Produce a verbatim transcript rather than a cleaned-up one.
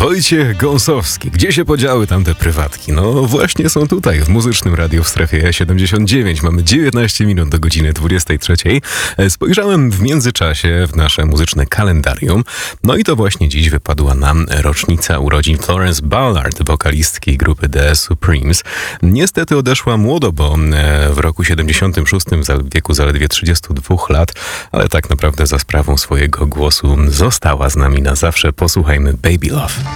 Wojciech Gąsowski. Gdzie się podziały tamte prywatki? No właśnie są tutaj, w Muzycznym Radiu w strefie siedemdziesiąt dziewięć. Mamy dziewiętnaście minut do godziny dwudziestej trzeciej. Spojrzałem w międzyczasie w nasze muzyczne kalendarium. No i to właśnie dziś wypadła nam rocznica urodzin Florence Ballard, wokalistki grupy The Supremes. Niestety odeszła młodo, bo w roku siedemdziesiątym szóstym, w wieku zaledwie trzydziestu dwóch lat, ale tak naprawdę za sprawą swojego głosu została z nami na zawsze. Posłuchajmy Baby Love.